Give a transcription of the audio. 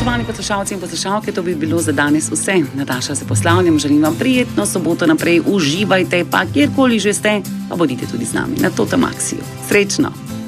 Spoštovani poslušalci in poslušalke, to bi bilo za danes vse. Nataša se poslavljam, želim vam prijetno soboto naprej, uživajte, pa kjerkoli že ste, pa bodite tudi z nami na Totem Maxiju. Srečno!